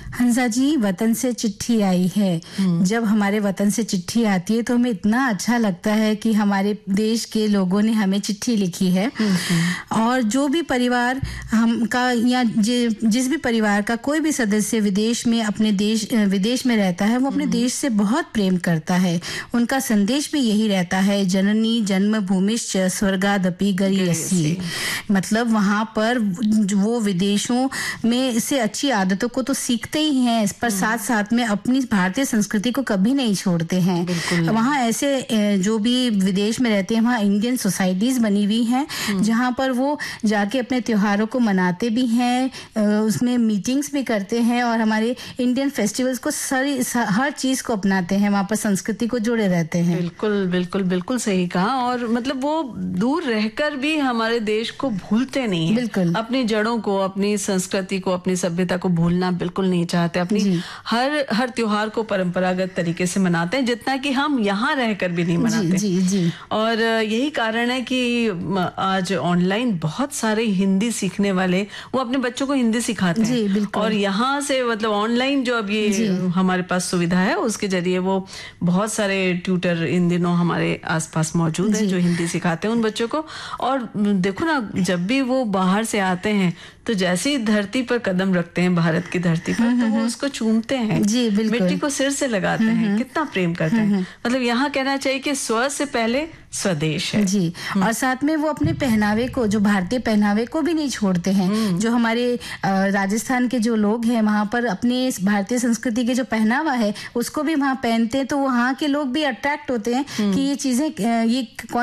हंसा जी, वतन से चिट्ठी आई है। जब हमारे वतन से चिट्ठी आती है तो हमें इतना अच्छा लगता है कि हमारे देश के लोगों ने हमें चिट्ठी लिखी है। और जो भी परिवार हमका या जिस भी परिवार का कोई भी सदस्य विदेश में विदेश में रहता है, वो अपने देश से बहुत प्रेम करता है। उनका संदेश भी यही रहता है, जननी जन्मभूमिश्च स्वर्गादपि गरीयसी। मतलब वहाँ पर वो विदेशों में से अच्छी आदतों को तो सीखते ही हैं, पर साथ साथ में अपनी भारतीय संस्कृति को कभी नहीं छोड़ते हैं। वहाँ ऐसे जो भी विदेश में रहते हैं, वहाँ इंडियन सोसाइटीज बनी हुई हैं, जहाँ पर वो जाके अपने त्योहारों को मनाते भी हैं, उसमें मीटिंग्स भी करते हैं और हमारे इंडियन फेस्टिवल्स को हर चीज को अपनाते हैं, वहाँ पर संस्कृति को जुड़े रहते हैं। बिल्कुल बिल्कुल बिल्कुल सही कहा। और मतलब वो दूर रहकर भी हमारे देश को भूलते नहीं है। बिल्कुल अपनी जड़ों को, अपनी संस्कृति को, अपनी सभ्यता को भूलना बिल्कुल नहीं चाहते। अपनी हर त्योहार को परंपरागत तरीके से मनाते हैं, जितना कि हम यहाँ रहकर भी नहीं मनाते। जी। और यही कारण है कि आज ऑनलाइन बहुत सारे हिंदी सीखने वाले वो अपने बच्चों को हिंदी सिखाते हैं। और यहाँ से मतलब ऑनलाइन जो अब ये हमारे पास सुविधा है, उसके जरिए वो बहुत सारे ट्यूटर इन दिनों हमारे आसपास मौजूद हैं जो हिंदी सिखाते हैं उन बच्चों को। और देखो ना, जब भी वो बाहर से आते हैं तो जैसे ही धरती पर कदम रखते हैं, भारत की धरती पर, तो वो उसको चूमते हैं, मिट्टी को सिर से लगाते हैं, कितना प्रेम करते हैं। मतलब यहाँ कहना चाहिए कि स्व से पहले स्वदेश है जी। और साथ में वो अपने पहनावे को, जो भारतीय पहनावे को भी नहीं छोड़ते हैं। जो हमारे राजस्थान के जो लोग हैं, वहाँ पर अपने भारतीय संस्कृति के जो पहनावा है उसको भी वहाँ पहनते हैं, तो वहाँ के लोग भी अट्रैक्ट होते हैं कि ये चीजें, ये